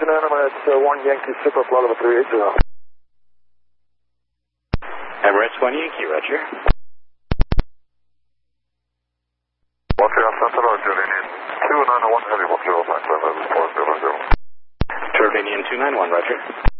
afternoon. Emirates 1 Yankee Super Flight level 380. Emirates 1 Yankee, roger. Montreal Central, Jordanian 291 heavy 105 Jordanian 291, roger.